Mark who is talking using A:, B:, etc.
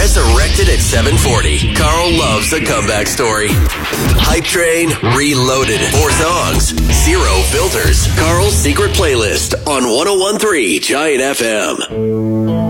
A: Resurrected at 7:40. Carl loves a comeback story. Hype Train Reloaded. 4 songs, 0 filters. Carl's secret playlist on 101.3 Giant FM.